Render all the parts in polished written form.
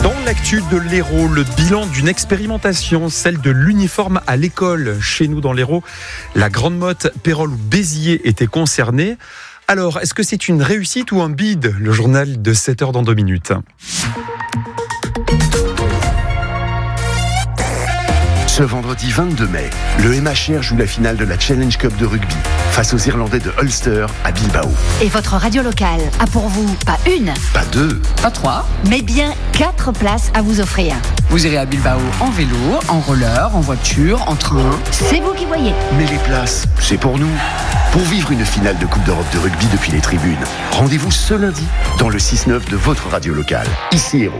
Dans l'actu de l'Hérault, le bilan d'une expérimentation, celle de l'uniforme à l'école. Chez nous dans l'Hérault, la Grande Motte, Pérols ou Béziers étaient concernés. Alors, est-ce que c'est une réussite ou un bide ? Le journal de 7h dans 2 minutes. Ce vendredi 22 mai, le MHR joue la finale de la Challenge Cup de rugby face aux Irlandais de Ulster à Bilbao. Et votre radio locale a pour vous pas une, Pas 2, Pas 3. mais bien 4 places à vous offrir. Vous irez à Bilbao en vélo, en roller, en voiture, en train. C'est vous qui voyez. mais les places, c'est pour nous. Pour vivre une finale de Coupe d'Europe de rugby depuis les tribunes, rendez-vous ce lundi dans le 6-9 de votre radio locale. Ici Hérault.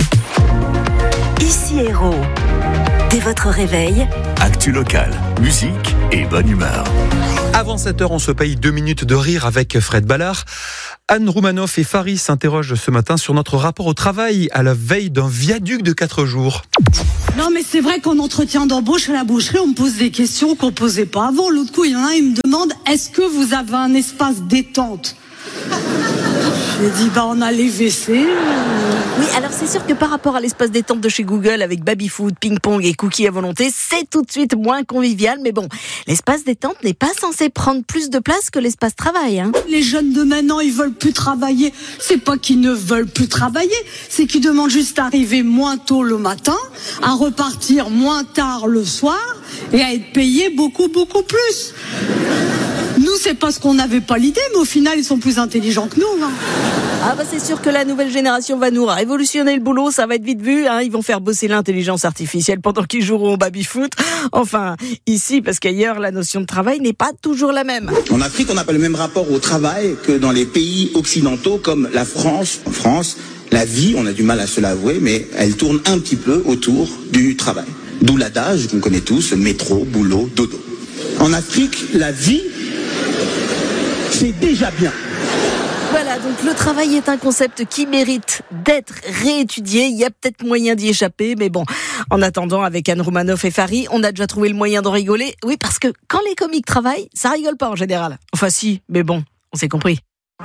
Ici Hérault. Dès votre réveil, Actu locale, musique et bonne humeur. Avant 7h, on se paye 2 minutes de rire avec Fred Ballard. Anne Roumanoff et Faris s'interrogent ce matin sur notre rapport au travail à la veille d'un viaduc de 4 jours. Non mais c'est vrai qu'en entretien d'embauche à la boucherie, on me pose des questions qu'on posait pas avant. L'autre coup, il y en a un, il me demande « Est-ce que vous avez un espace détente ?» J'ai dit « on a les WC. » Oui, alors c'est sûr que par rapport à l'espace détente de chez Google avec baby-food, ping-pong et cookies à volonté, c'est tout de suite moins convivial. Mais bon, l'espace détente n'est pas censé prendre plus de place que l'espace travail. Les jeunes de maintenant, ils veulent plus travailler. C'est pas qu'ils ne veulent plus travailler, c'est qu'ils demandent juste à arriver moins tôt le matin, à repartir moins tard le soir et à être payés beaucoup, beaucoup plus. Nous, c'est parce qu'on n'avait pas l'idée, mais au final, ils sont plus intelligents que nous. Ah bah c'est sûr que la nouvelle génération va nous révolutionner le boulot, ça va être vite vu. Ils vont faire bosser l'intelligence artificielle pendant qu'ils joueront au baby-foot. Enfin, ici, parce qu'ailleurs, la notion de travail n'est pas toujours la même. En Afrique, on n'a pas le même rapport au travail que dans les pays occidentaux comme la France. En France, la vie, on a du mal à se l'avouer, mais elle tourne un petit peu autour du travail. D'où l'adage qu'on connaît tous, métro, boulot, dodo. En Afrique, la vie, c'est déjà bien. Voilà, donc le travail est un concept qui mérite d'être réétudié. Il y a peut-être moyen d'y échapper, mais bon, en attendant, avec Anne Roumanoff et Faris, on a déjà trouvé le moyen d'en rigoler. Oui, parce que quand les comiques travaillent, ça rigole pas en général. Enfin si, mais bon, on s'est compris.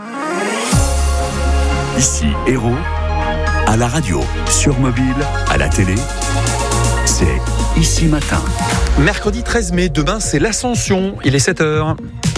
Ici Hérault, à la radio, sur mobile, à la télé, c'est Ici Matin. Mercredi 13 mai, demain c'est l'Ascension, il est 7h.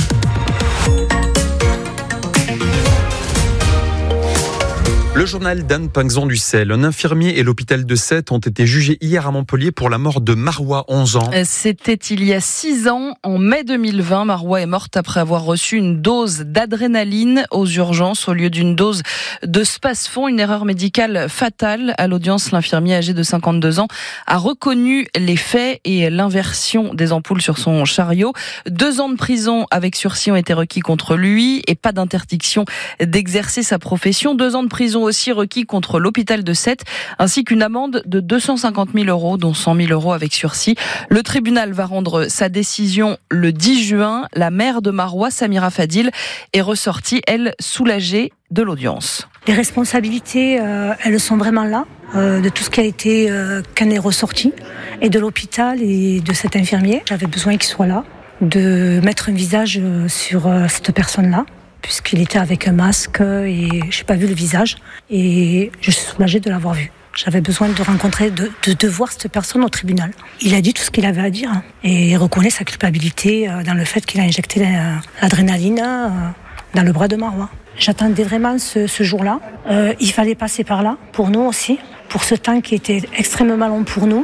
Le journal d'Anne Pinxon-Ducel. Un infirmier et l'hôpital de Sète ont été jugés hier à Montpellier pour la mort de Marois, 11 ans. C'était il y a 6 ans, en mai 2020. Marois est morte après avoir reçu une dose d'adrénaline aux urgences au lieu d'une dose de Spasfon. Une erreur médicale fatale. À l'audience, l'infirmier âgé de 52 ans a reconnu les faits et l'inversion des ampoules sur son chariot. 2 ans de prison avec sursis ont été requis contre lui et pas d'interdiction d'exercer sa profession. 2 ans de prison aussi requis contre l'hôpital de Sète, ainsi qu'une amende de 250 000 €, dont 100 000 € avec sursis. Le tribunal va rendre sa décision le 10 juin. La mère de Marois, Samira Fadil, est ressortie, elle, soulagée de l'audience. Les responsabilités, elles sont vraiment là, de tout ce qui a été, qu'en est ressorti, et de l'hôpital et de cet infirmier. J'avais besoin qu'il soit là, de mettre un visage sur cette personne-là, puisqu'il était avec un masque et j'ai pas vu le visage et je suis soulagée de l'avoir vu. J'avais besoin de rencontrer, de voir cette personne au tribunal. Il a dit tout ce qu'il avait à dire et il reconnaît sa culpabilité dans le fait qu'il a injecté l'adrénaline dans le bras de Marois. J'attendais vraiment ce jour-là. Il fallait passer par là, pour nous aussi, pour ce temps qui était extrêmement long pour nous.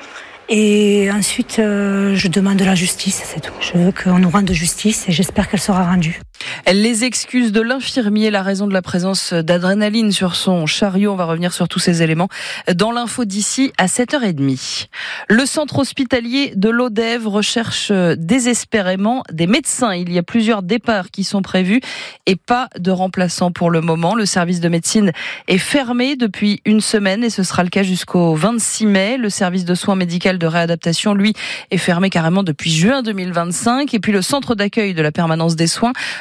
Et ensuite, je demande de la justice, c'est tout. Je veux qu'on nous rende justice et j'espère qu'elle sera rendue. Les excuses de l'infirmier, la raison de la présence d'adrénaline sur son chariot. On va revenir sur tous ces éléments dans l'info d'ici à 7h30. Le centre hospitalier de l'Odève recherche désespérément des médecins. Il y a plusieurs départs qui sont prévus et pas de remplaçants pour le moment. Le service de médecine est fermé depuis 1 semaine et ce sera le cas jusqu'au 26 mai. Le service de soins médicaux de réadaptation, lui, est fermé carrément depuis juin 2025. Et puis le centre d'accueil de la permanence des soins,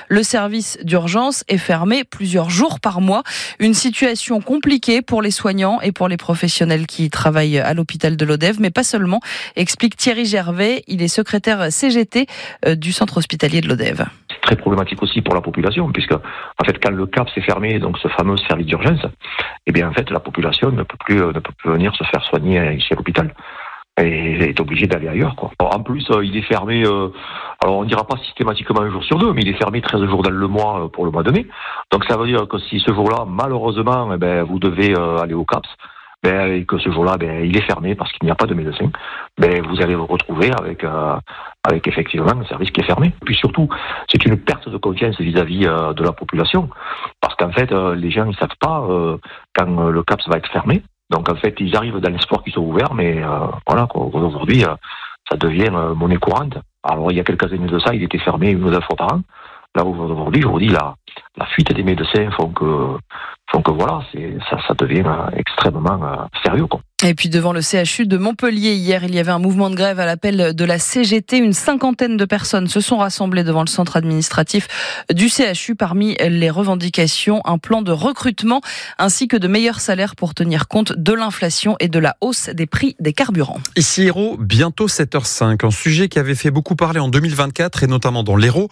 Le service d'urgence est fermé plusieurs jours par mois. Une situation compliquée pour les soignants et pour les professionnels qui travaillent à l'hôpital de Lodève, mais pas seulement, explique Thierry Gervais. Il est secrétaire CGT du centre hospitalier de Lodève. C'est très problématique aussi pour la population, puisque en fait, quand le CAPS est fermé, donc ce fameux service d'urgence, eh bien en fait, la population ne peut plus venir se faire soigner ici à l'hôpital. Et est obligé d'aller ailleurs, quoi. En plus, il est fermé, alors on dira pas systématiquement un jour sur deux, mais il est fermé 13 jours dans le mois pour le mois de mai. Donc ça veut dire que si ce jour-là, malheureusement, vous devez aller au CAPS, et que ce jour-là, il est fermé parce qu'il n'y a pas de médecin, vous allez vous retrouver avec effectivement un service qui est fermé. Puis surtout, c'est une perte de confiance vis-à-vis de la population, parce qu'en fait, les gens ne savent pas quand le CAPS va être fermé. Donc en fait, ils arrivent dans l'espoir qu'ils sont ouverts, mais voilà, quoi. Aujourd'hui, ça devient monnaie courante. Alors il y a quelques années de ça, il était fermé 1 ou 2 fois par an. Là aujourd'hui, la fuite des médecins font que voilà, ça devient extrêmement sérieux, quoi. Et puis devant le CHU de Montpellier, hier, il y avait un mouvement de grève à l'appel de la CGT. Une 50aine de personnes se sont rassemblées devant le centre administratif du CHU. Parmi les revendications, un plan de recrutement ainsi que de meilleurs salaires pour tenir compte de l'inflation et de la hausse des prix des carburants. Ici Hérault, bientôt 7h05. Un sujet qui avait fait beaucoup parler en 2024 et notamment dans l'Hérault.